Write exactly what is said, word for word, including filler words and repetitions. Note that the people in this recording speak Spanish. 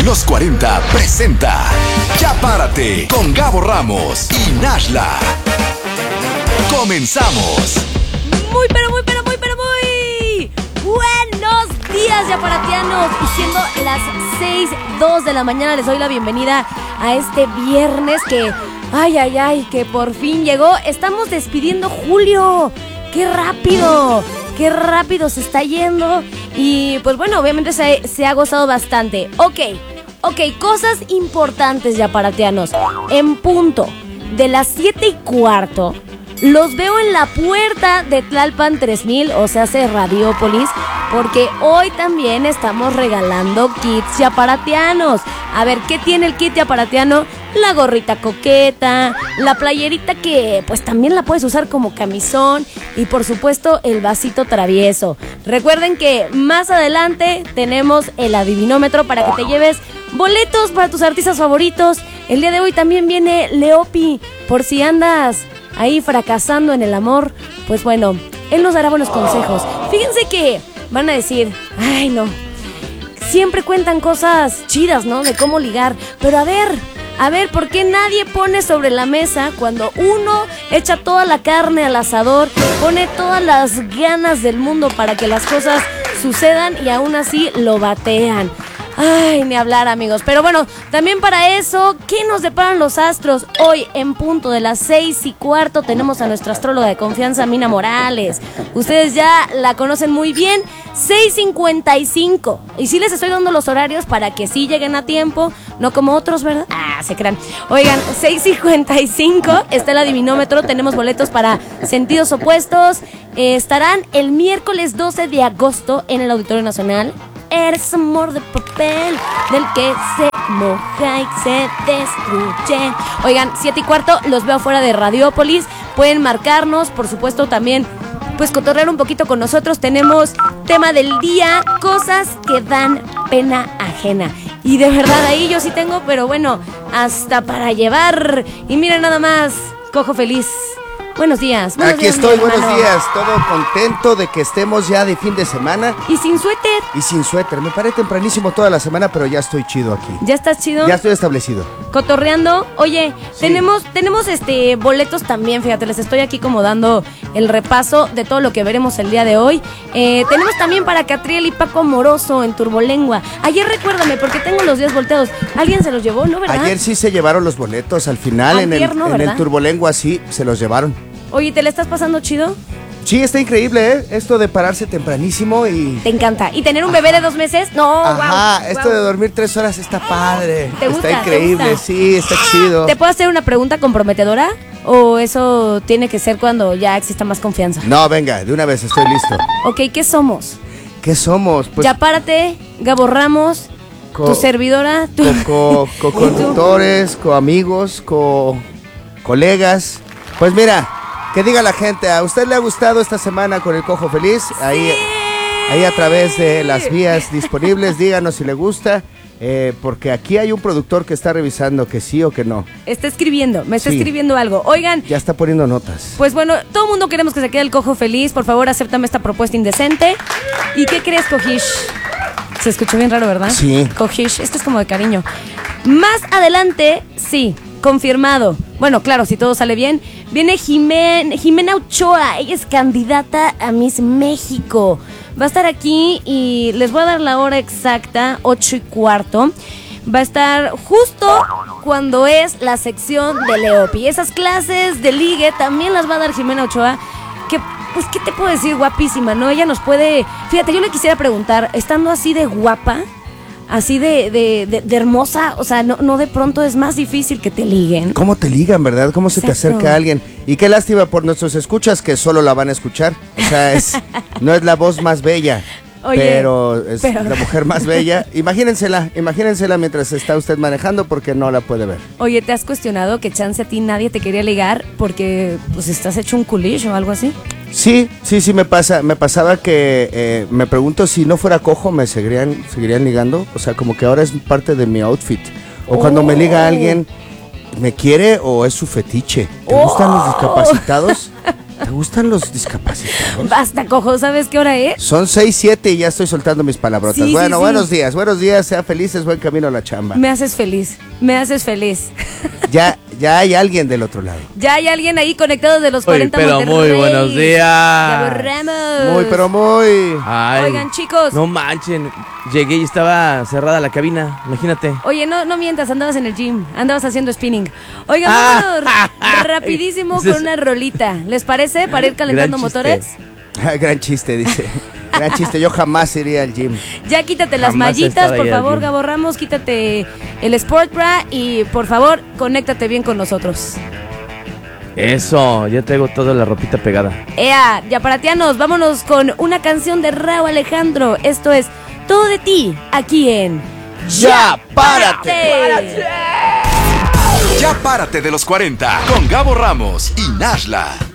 Los cuarenta presenta Ya Párate con Gabo Ramos y Nashla. Comenzamos. Muy, pero muy, pero muy, pero muy buenos días, yaparatianos. Y siendo las seis dos de la mañana, les doy la bienvenida a este viernes que, ay, ay, ay, que por fin llegó. Estamos despidiendo julio. ¡Qué rápido! ¡Qué rápido se está yendo! Y pues bueno, obviamente se, se ha gozado bastante. Ok, ok, cosas importantes, yaparatianos. En punto de las siete y cuarto, los veo en la puerta de Tlalpan tres mil, o sea, hace Radiópolis, porque hoy también estamos regalando kits yaparatianos. A ver, ¿qué tiene el kit yaparatiano? La gorrita coqueta, la playerita que pues también la puedes usar como camisón y por supuesto el vasito travieso. Recuerden que más adelante tenemos el adivinómetro para que te lleves boletos para tus artistas favoritos. El día de hoy también viene Leopi, por si andas ahí fracasando en el amor, pues bueno, él nos dará buenos consejos. Fíjense que van a decir, ay no, siempre cuentan cosas chidas, ¿no? De cómo ligar, pero a ver... A ver, ¿por qué nadie pone sobre la mesa cuando uno echa toda la carne al asador, pone todas las ganas del mundo para que las cosas sucedan y aún así lo batean? Ay, ni hablar, amigos. Pero bueno, también para eso, ¿qué nos deparan los astros? Hoy, en punto de las seis y cuarto, tenemos a nuestra astróloga de confianza, Mina Morales. Ustedes ya la conocen muy bien. seis cincuenta y cinco. Y sí les estoy dando los horarios para que sí lleguen a tiempo, no como otros, ¿verdad? Ah, se crean. Oigan, seis cincuenta y cinco está el adivinómetro. Tenemos boletos para Sentidos Opuestos. Eh, estarán el miércoles doce de agosto en el Auditorio Nacional. Eres amor de papel del que se moja y se destruye. Oigan, siete y cuarto, los veo afuera de Radiópolis. Pueden marcarnos, por supuesto, también pues cotorrear un poquito con nosotros. Tenemos tema del día, cosas que dan pena ajena. Y de verdad ahí yo sí tengo, pero bueno, hasta para llevar. Y miren nada más, cojo feliz. Buenos días. Buenos Aquí días, estoy, buenos días. Todo contento de que estemos ya de fin de semana. Y sin suéter. Y sin suéter. Me paré tempranísimo toda la semana, pero ya estoy chido aquí. ¿Ya estás chido? Ya estoy establecido. Cotorreando. Oye, sí. tenemos, tenemos este boletos también, fíjate, les estoy aquí como dando el repaso de todo lo que veremos el día de hoy. Eh, tenemos también para Catriel y Paco Amoroso en Turbolengua. Ayer recuérdame, porque tengo los días volteados. ¿Alguien se los llevó, no, verdad? Ayer sí se llevaron los boletos, al final Ayer, en, el, no, en el Turbolengua sí se los llevaron. Oye, ¿te la estás pasando chido? Sí, está increíble, ¿eh? Esto de pararse tempranísimo y... Te encanta. ¿Y tener un bebé de dos meses? No, Ajá, wow, esto wow. de dormir tres horas está padre. ¿Te gusta? Está increíble, ¿Te gusta? sí, está chido. ¿Te puedo hacer una pregunta comprometedora? ¿O eso tiene que ser cuando ya exista más confianza? No, venga, de una vez estoy listo. Ok, ¿qué somos? ¿Qué somos? Pues... Ya párate, Gabo Ramos, Co tu servidora, tu... Co, co, co conductores, co amigos, co colegas. Pues mira, que diga la gente, ¿a usted le ha gustado esta semana con el Cojo Feliz? Ahí, ¡sí! ahí a través de las vías disponibles, díganos si le gusta, eh, porque aquí hay un productor que está revisando que sí o que no. Está escribiendo, me está Sí. escribiendo algo. Oigan, Ya está poniendo notas. pues bueno, todo el mundo queremos que se quede el Cojo Feliz. Por favor, acéptame esta propuesta indecente. ¿Y qué crees, Cojish? Se escuchó bien raro, ¿verdad? Sí. Cojish, esto es como de cariño. Más adelante, sí, confirmado. Bueno, claro, si todo sale bien, viene Jimen, Jimena Ochoa. Ella es candidata a Miss México. Va a estar aquí y les voy a dar la hora exacta, ocho y cuarto. Va a estar justo cuando es la sección de Leopi. Esas clases de ligue también las va a dar Jimena Ochoa. Que, pues, ¿qué te puedo decir? Guapísima, ¿no? Ella nos puede... Fíjate, yo le quisiera preguntar, estando así de guapa, así de, de, de, de hermosa, o sea, no, no de pronto es más difícil que te liguen. ¿Cómo te ligan, verdad? ¿Cómo se Exacto. te acerca alguien? Y qué lástima por nuestros escuchas que solo la van a escuchar. O sea, es, no es la voz más bella. Oye, pero es pero... la mujer más bella. Imagínensela, imagínensela mientras está usted manejando porque no la puede ver. Oye, ¿te has cuestionado que chance a ti nadie te quería ligar porque pues estás hecho un culish o algo así? Sí, sí, sí me pasa, me pasaba que eh, me pregunto si no fuera cojo me seguirían, seguirían ligando, o sea, como que ahora es parte de mi outfit. O oh. cuando me liga alguien, ¿me quiere o es su fetiche? ¿Te oh. gustan los discapacitados? ¿Te gustan los discapacitados? Basta, cojo, ¿sabes qué hora es? Son seis, siete y ya estoy soltando mis palabrotas. Sí, sí, bueno, sí. buenos días, buenos días, sean felices, buen camino a la chamba. Me haces feliz, me haces feliz. Ya, ya hay alguien del otro lado. Ya hay alguien ahí conectado de los Oye, cuarenta pero Monterrey. muy buenos días. Gabo Ramos. Muy, pero muy... Ay, Oigan, chicos. No manchen, llegué y estaba cerrada la cabina, imagínate. Oye, no, no mientas, andabas en el gym, andabas haciendo spinning. Oigan, Ah. vámonos rapidísimo Ese es- con una rolita. ¿Les parece? Para ir calentando Gran chiste. motores. Ah, gran chiste, dice. Gran chiste, yo jamás iría al gym. Ya quítate las Jamás he mallitas, estado por ahí al favor, gym. Gabo Ramos, quítate el Sport Bra y por favor, conéctate bien con nosotros. Eso, ya traigo toda la ropita pegada. Ea, yaparatianos, vámonos con una canción de Rauw Alejandro. Esto es Todo de ti, aquí en ¡Ya, párate! Ya párate de los cuarenta con Gabo Ramos y Nashla.